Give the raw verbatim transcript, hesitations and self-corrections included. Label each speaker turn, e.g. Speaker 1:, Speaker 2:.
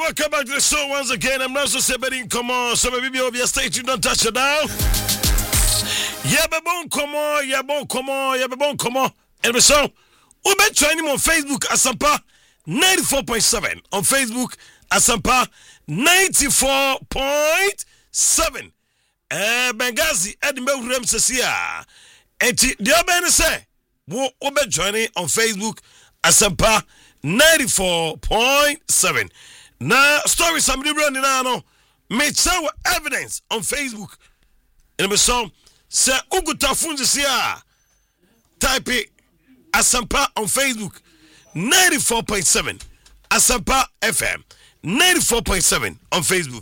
Speaker 1: welcome back to the show once again. I'm not so saying come on, so maybe over your stage, don't touch it down. Yeah, babon, come on, yeah, bon, come on, yeah, babon, come on. And we saw, we been trying him on Facebook, Asampa ninety-four point seven. On Facebook, Asampa ninety-four point seven. Eh, Benghazi, Edinburgh, Remsesia. And the other say, we been joining on Facebook, Asampa ninety-four point seven. Now, story somebody running now, made some evidence on Facebook. And we saw, say, Uguta Funzisia. Type it, Asampa on Facebook, ninety-four point seven. Asampa F M, ninety-four point seven on Facebook.